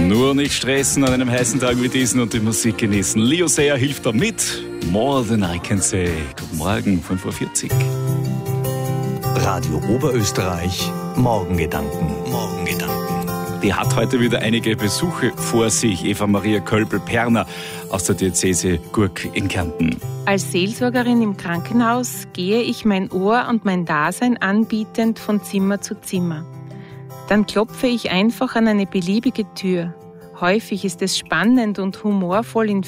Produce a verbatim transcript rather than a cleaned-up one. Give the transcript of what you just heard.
Nur nicht stressen an einem heißen Tag wie diesen und die Musik genießen. Leo Sayer hilft da mit. More than I can say. Guten Morgen, fünf Uhr vierzig. Radio Oberösterreich, Morgengedanken. Morgengedanken. Die hat heute wieder einige Besuche vor sich. Eva Maria Kölbel-Perner aus der Diözese Gurk in Kärnten. Als Seelsorgerin im Krankenhaus gehe ich mein Ohr und mein Dasein anbietend von Zimmer zu Zimmer. Dann klopfe ich einfach an eine beliebige Tür. Häufig ist es spannend und humorvoll in